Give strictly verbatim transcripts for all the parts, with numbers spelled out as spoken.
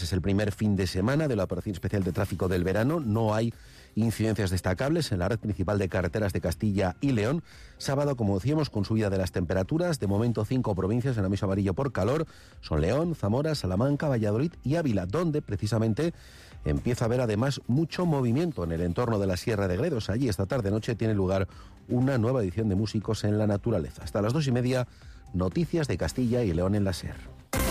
Es el primer fin de semana de la operación especial de tráfico del verano. No hay incidencias destacables en la red principal de carreteras de Castilla y León. Sábado, como decíamos, con subida de las temperaturas. De momento, cinco provincias en aviso amarillo por calor. Son León, Zamora, Salamanca, Valladolid y Ávila, donde precisamente empieza a haber además mucho movimiento en el entorno de la Sierra de Gredos. Allí esta tarde-noche tiene lugar una nueva edición de Músicos en la Naturaleza. Hasta las dos y media, noticias de Castilla y León en la SER.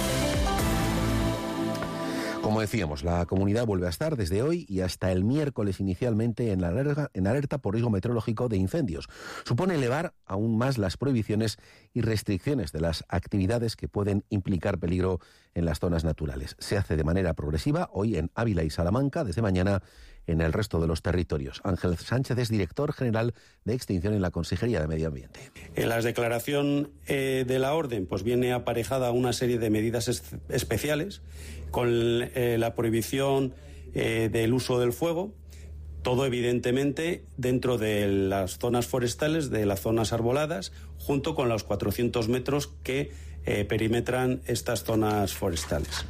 Como decíamos, la comunidad vuelve a estar desde hoy y hasta el miércoles inicialmente en, la alerta, en alerta por riesgo meteorológico de incendios. Supone elevar aún más las prohibiciones y restricciones de las actividades que pueden implicar peligro en las zonas naturales. Se hace de manera progresiva hoy en Ávila y Salamanca, desde mañana en el resto de los territorios. Ángel Sánchez es director general de Extinción en la Consejería de Medio Ambiente. En la declaración eh, de la orden pues viene aparejada una serie de medidas es- especiales con eh, la prohibición eh, del uso del fuego, todo evidentemente dentro de las zonas forestales, de las zonas arboladas, junto con los cuatrocientos metros que eh, perimetran estas zonas forestales.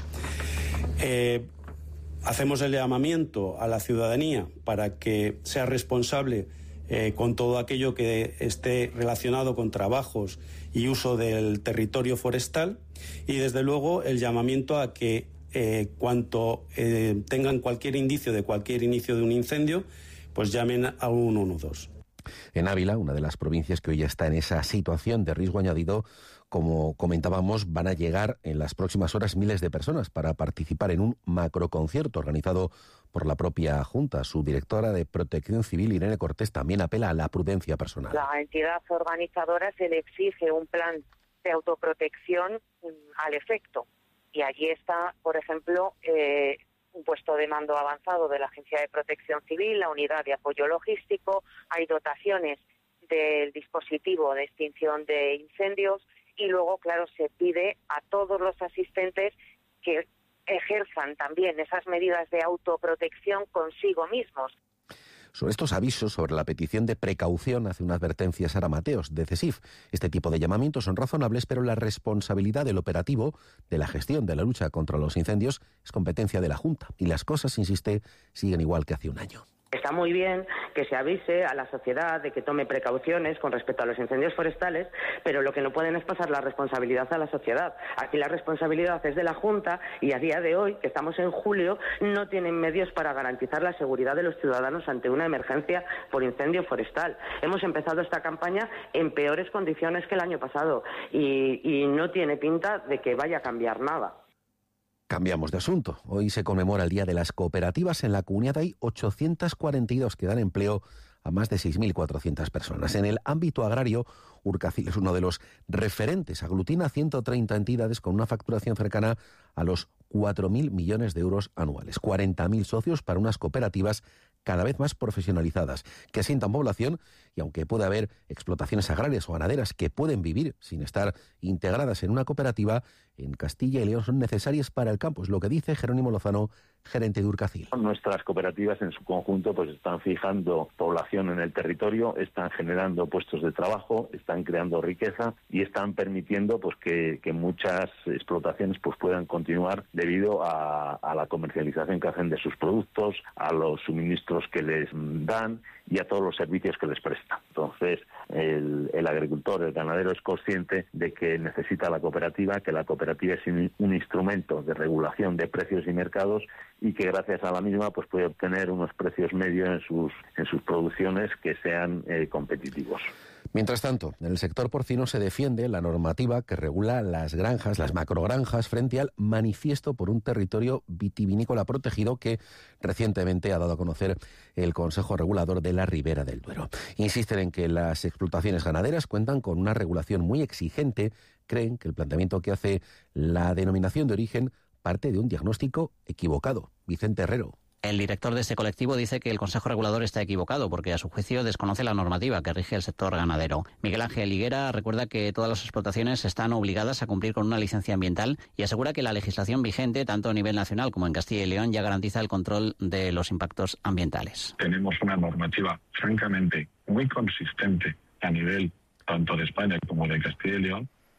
Eh, Hacemos el llamamiento a la ciudadanía para que sea responsable eh, con todo aquello que esté relacionado con trabajos y uso del territorio forestal y, desde luego, el llamamiento a que eh, cuanto eh, tengan cualquier indicio de cualquier inicio de un incendio, pues llamen a ciento doce. En Ávila, una de las provincias que hoy ya está en esa situación de riesgo añadido, como comentábamos, van a llegar en las próximas horas miles de personas para participar en un macroconcierto organizado por la propia Junta. Su directora de Protección Civil, Irene Cortés, también apela a la prudencia personal. La entidad organizadora se le exige un plan de autoprotección al efecto. Y allí está, por ejemplo, eh, un puesto de mando avanzado de la Agencia de Protección Civil, la unidad de apoyo logístico, hay dotaciones del dispositivo de extinción de incendios y luego, claro, se pide a todos los asistentes que ejerzan también esas medidas de autoprotección consigo mismos. Sobre estos avisos, sobre la petición de precaución, hace una advertencia Sara Mateos, de CESIF. Este tipo de llamamientos son razonables, pero la responsabilidad del operativo, de la gestión de la lucha contra los incendios, es competencia de la Junta. Y las cosas, insiste, siguen igual que hace un año. Está muy bien que se avise a la sociedad de que tome precauciones con respecto a los incendios forestales, pero lo que no pueden es pasar la responsabilidad a la sociedad. Aquí la responsabilidad es de la Junta y a día de hoy, que estamos en julio, no tienen medios para garantizar la seguridad de los ciudadanos ante una emergencia por incendio forestal. Hemos empezado esta campaña en peores condiciones que el año pasado y, y no tiene pinta de que vaya a cambiar nada. Cambiamos de asunto. Hoy se conmemora el Día de las Cooperativas. En la comunidad hay ochocientas cuarenta y dos que dan empleo a más de seis mil cuatrocientas personas. En el ámbito agrario, Urcacil es uno de los referentes. Aglutina ciento treinta entidades con una facturación cercana a los cuatro mil millones de euros anuales. cuarenta mil socios para unas cooperativas cada vez más profesionalizadas, que asientan población y aunque puede haber explotaciones agrarias o ganaderas que pueden vivir sin estar integradas en una cooperativa, en Castilla y León son necesarias para el campo. Es lo que dice Jerónimo Lozano, gerente de Urcacil. Nuestras cooperativas en su conjunto pues están fijando población en el territorio, están generando puestos de trabajo, están creando riqueza y están permitiendo pues que, que muchas explotaciones pues puedan continuar debido a, a la comercialización que hacen de sus productos, a los suministros que les dan y a todos los servicios que les prestan. Entonces, el, el agricultor, el ganadero es consciente de que necesita la cooperativa, que la cooperativa es un, un instrumento de regulación de precios y mercados y que gracias a la misma pues puede obtener unos precios medios en sus, en sus producciones que sean eh, competitivos. Mientras tanto, en el sector porcino se defiende la normativa que regula las granjas, las macrogranjas, frente al manifiesto por un territorio vitivinícola protegido que recientemente ha dado a conocer el Consejo Regulador de la Ribera del Duero. Insisten en que las explotaciones ganaderas cuentan con una regulación muy exigente. Creen que el planteamiento que hace la denominación de origen parte de un diagnóstico equivocado. Vicente Herrero. El director de este colectivo dice que el Consejo Regulador está equivocado porque, a su juicio, desconoce la normativa que rige el sector ganadero. Miguel Ángel Higuera recuerda que todas las explotaciones están obligadas a cumplir con una licencia ambiental y asegura que la legislación vigente, tanto a nivel nacional como en Castilla y León, ya garantiza el control de los impactos ambientales. Tenemos una normativa, francamente, muy consistente a nivel tanto de España como de Castilla y León,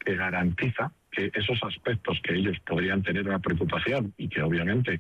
que garantiza que esos aspectos que ellos podrían tener una preocupación y que obviamente